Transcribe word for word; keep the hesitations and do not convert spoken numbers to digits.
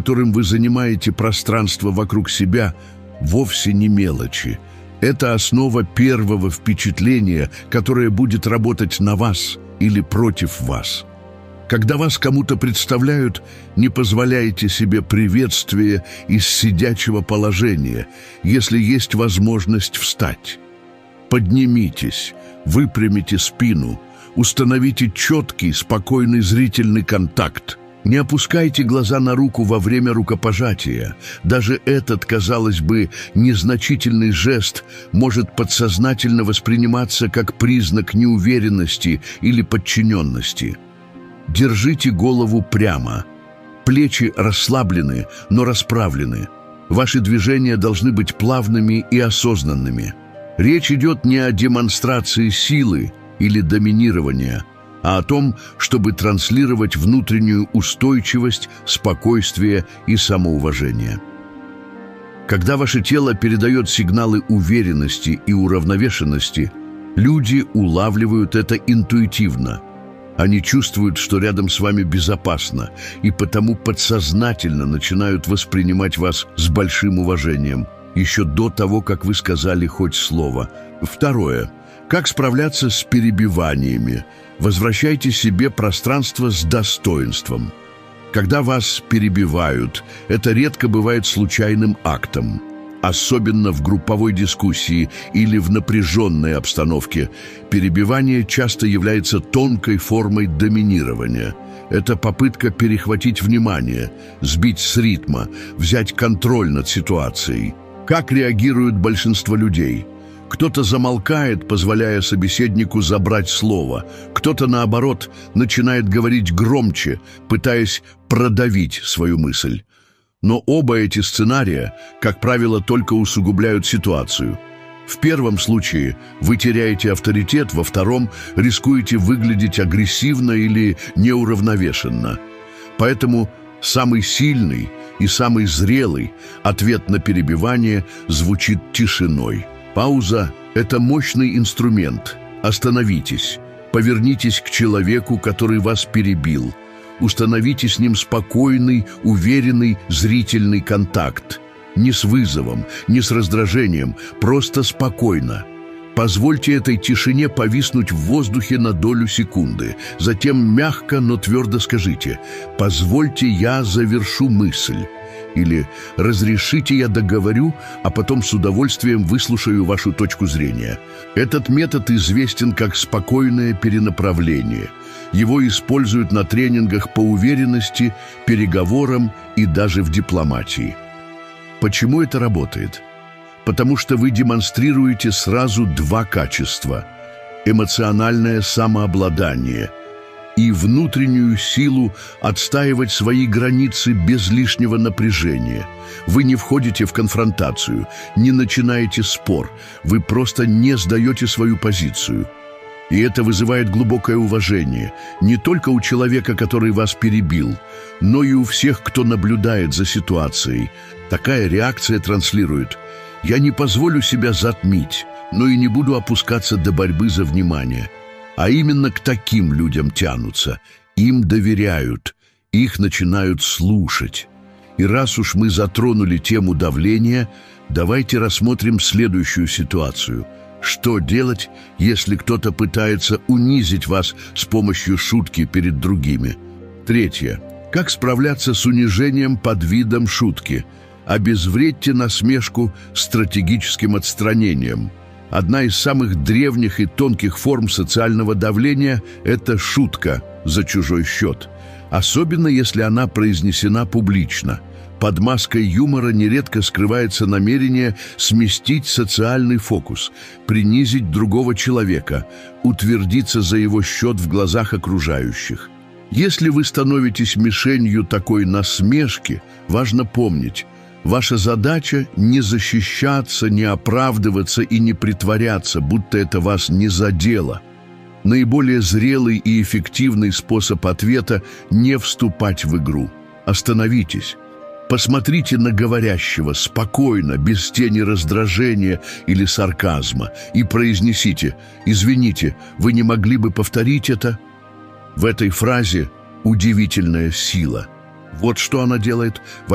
которым вы занимаете пространство вокруг себя, вовсе не мелочи. Это основа первого впечатления, которое будет работать на вас или против вас. Когда вас кому-то представляют, не позволяйте себе приветствия из сидячего положения, если есть возможность встать. Поднимитесь, выпрямите спину, установите четкий, спокойный зрительный контакт. Не опускайте глаза на руку во время рукопожатия. Даже этот, казалось бы, незначительный жест может подсознательно восприниматься как признак неуверенности или подчиненности. Держите голову прямо. Плечи расслаблены, но расправлены. Ваши движения должны быть плавными и осознанными. Речь идет не о демонстрации силы или доминирования, а о том, чтобы транслировать внутреннюю устойчивость, спокойствие и самоуважение. Когда ваше тело передает сигналы уверенности и уравновешенности, люди улавливают это интуитивно. Они чувствуют, что рядом с вами безопасно, и потому подсознательно начинают воспринимать вас с большим уважением, еще до того, как вы сказали хоть слово. Второе. Как справляться с перебиваниями? Возвращайте себе пространство с достоинством. Когда вас перебивают, это редко бывает случайным актом. Особенно в групповой дискуссии или в напряженной обстановке, перебивание часто является тонкой формой доминирования. Это попытка перехватить внимание, сбить с ритма, взять контроль над ситуацией. Как реагирует большинство людей? Кто-то замолкает, позволяя собеседнику забрать слово. Кто-то, наоборот, начинает говорить громче, пытаясь продавить свою мысль. Но оба эти сценария, как правило, только усугубляют ситуацию. В первом случае вы теряете авторитет, во втором рискуете выглядеть агрессивно или неуравновешенно. Поэтому самый сильный и самый зрелый ответ на перебивание звучит тишиной. Пауза – это мощный инструмент. Остановитесь, повернитесь к человеку, который вас перебил. Установите с ним спокойный, уверенный зрительный контакт. Не с вызовом, не с раздражением, просто спокойно. Позвольте этой тишине повиснуть в воздухе на долю секунды. Затем мягко, но твердо скажите: «Позвольте, я завершу мысль». Или «Разрешите, я договорю, а потом с удовольствием выслушаю вашу точку зрения». Этот метод известен как спокойное перенаправление. Его используют на тренингах по уверенности, переговорам и даже в дипломатии. Почему это работает? Потому что вы демонстрируете сразу два качества – эмоциональное самообладание и внутреннюю силу отстаивать свои границы без лишнего напряжения. Вы не входите в конфронтацию, не начинаете спор, вы просто не сдаете свою позицию. И это вызывает глубокое уважение не только у человека, который вас перебил, но и у всех, кто наблюдает за ситуацией. Такая реакция транслирует: «Я не позволю себя затмить, но и не буду опускаться до борьбы за внимание». А именно к таким людям тянутся, им доверяют, их начинают слушать. И раз уж мы затронули тему давления, давайте рассмотрим следующую ситуацию. Что делать, если кто-то пытается унизить вас с помощью шутки перед другими? Третье. Как справляться с унижением под видом шутки? Обезвредьте насмешку стратегическим отстранением. Одна из самых древних и тонких форм социального давления – это шутка за чужой счет, особенно если она произнесена публично. Под маской юмора нередко скрывается намерение сместить социальный фокус, принизить другого человека, утвердиться за его счет в глазах окружающих. Если вы становитесь мишенью такой насмешки, важно помнить – ваша задача – не защищаться, не оправдываться и не притворяться, будто это вас не задело. Наиболее зрелый и эффективный способ ответа – не вступать в игру. Остановитесь. Посмотрите на говорящего спокойно, без тени раздражения или сарказма, и произнесите: «Извините, вы не могли бы повторить это?» В этой фразе удивительная сила. Вот что она делает.